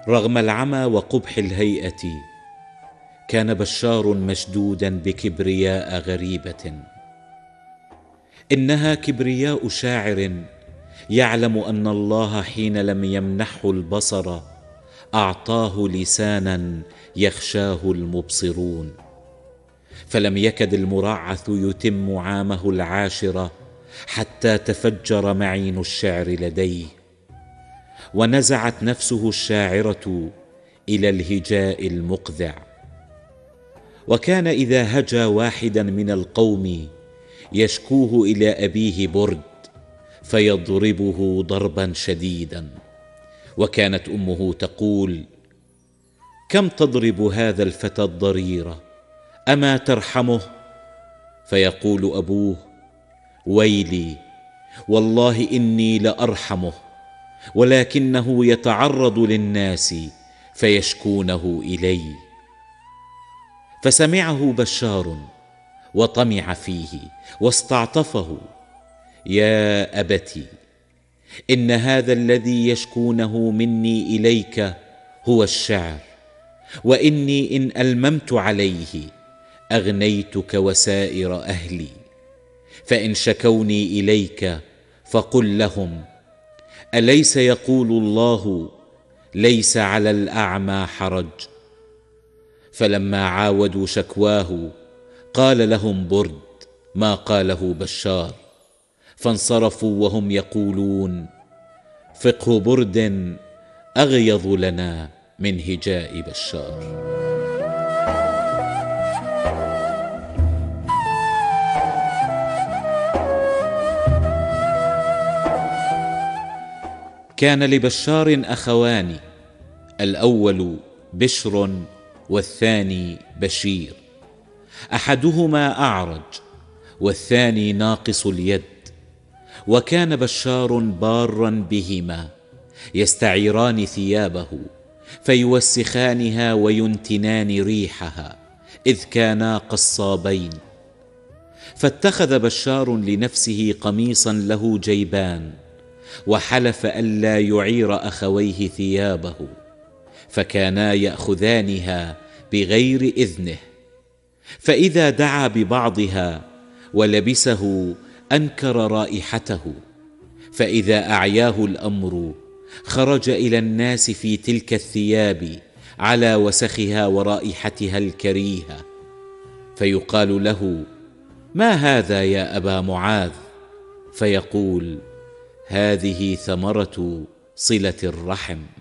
رغم العمى وقبح الهيئة كان بشار مشدودا بكبرياء غريبة، إنها كبرياء شاعر يعلم أن الله حين لم يمنحه البصر أعطاه لسانا يخشاه المبصرون، فلم يكد المرعث يتم عامه العاشر حتى تفجر معين الشعر لديه، ونزعت نفسه الشاعرة إلى الهجاء المقذع. وكان إذا هجا واحدا من القوم يشكوه إلى أبيه برد فيضربه ضربا شديدا، وكانت أمه تقول: كم تضرب هذا الفتى الضرير، أما ترحمه؟ فيقول أبوه: ويلي والله إني لأرحمه، ولكنه يتعرض للناس فيشكونه إلي. فسمعه بشار وطمع فيه واستعطفه: يا أبت، إن هذا الذي يشكونه مني إليك هو الشعر، وإني إن ألممت عليه أغنيتك وسائر أهلي، فإن شكوني إليك فقل لهم: أليس يقول الله ليس على الأعمى حرج؟ فلما عاودوا شكواه قال لهم برد ما قاله بشار، فانصرفوا وهم يقولون: فقه برد أغيظ لنا من هجاء بشار. كان لبشار أخوان، الأول بشر والثاني بشير، أحدهما أعرج والثاني ناقص اليد، وكان بشار بارا بهما، يستعيران ثيابه فيوسخانها وينتنان ريحها، إذ كانا قصابين. فاتخذ بشار لنفسه قميصا له جيبان، وحلف ألا يعير أخويه ثيابه، فكانا يأخذانها بغير إذنه، فإذا دعا ببعضها ولبسه أنكر رائحته، فإذا أعياه الأمر خرج إلى الناس في تلك الثياب على وسخها ورائحتها الكريهة، فيقال له: ما هذا يا أبا معاذ؟ فيقول: هذه ثمرة صلة الرحم.